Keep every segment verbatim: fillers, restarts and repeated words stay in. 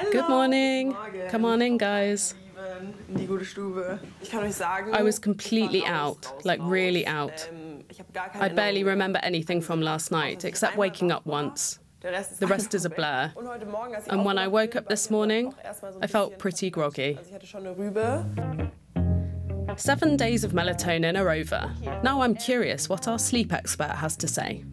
Hello. Good morning. Come on in, guys. I was completely out, like really out. I barely remember anything from last night, except waking up once. The rest is a blur. And when I woke up this morning, I felt pretty groggy. Seven days of melatonin are over. Now I'm curious what our sleep expert has to say.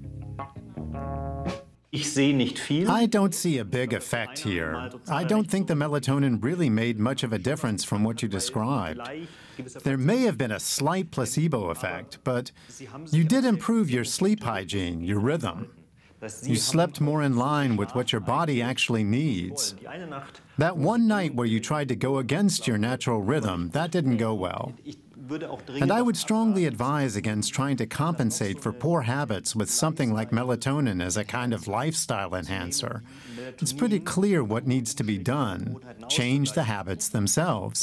I don't see a big effect here. I don't think the melatonin really made much of a difference from what you described. There may have been a slight placebo effect, but you did improve your sleep hygiene, your rhythm. You slept more in line with what your body actually needs. That one night where you tried to go against your natural rhythm, that didn't go well. And I would strongly advise against trying to compensate for poor habits with something like melatonin as a kind of lifestyle enhancer. It's pretty clear what needs to be done. Change the habits themselves.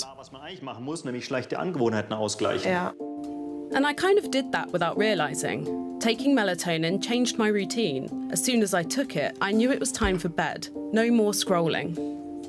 Yeah. And I kind of did that without realizing. Taking melatonin changed my routine. As soon as I took it, I knew it was time for bed. No more scrolling.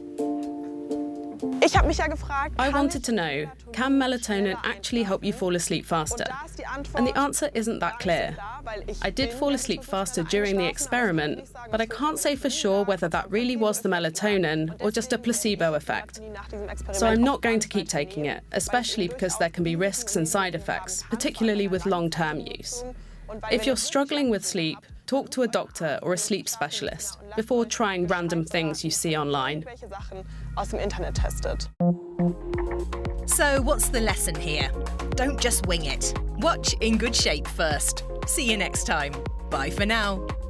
I wanted to know, can melatonin actually help you fall asleep faster? And the answer isn't that clear. I did fall asleep faster during the experiment, but I can't say for sure whether that really was the melatonin or just a placebo effect. So I'm not going to keep taking it, especially because there can be risks and side effects, particularly with long-term use. If you're struggling with sleep, talk to a doctor or a sleep specialist before trying random things you see online. So what's the lesson here? Don't just wing it. Watch In Good Shape first. See you next time. Bye for now.